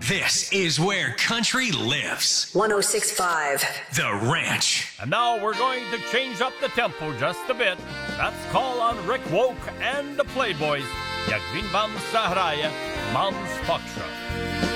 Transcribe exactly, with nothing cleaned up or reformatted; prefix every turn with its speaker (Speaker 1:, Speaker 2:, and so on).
Speaker 1: This is where country lives.
Speaker 2: one oh six point five.
Speaker 1: The Ranch.
Speaker 3: And now we're going to change up the tempo just a bit. Let's call on Rick Woke and the Playboys. Jak win wam zagraje Mams Foxtrot.